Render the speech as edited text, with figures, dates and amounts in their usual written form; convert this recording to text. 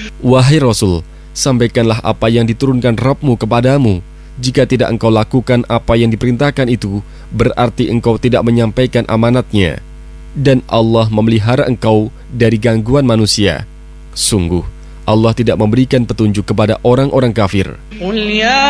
Wahai Rasul, sampaikanlah apa yang diturunkan Rabb-Mu kepadamu. Jika tidak engkau lakukan apa yang diperintahkan itu, berarti engkau tidak menyampaikan amanatnya. Dan Allah memelihara engkau dari gangguan manusia. Sungguh, Allah tidak memberikan petunjuk kepada orang-orang kafir.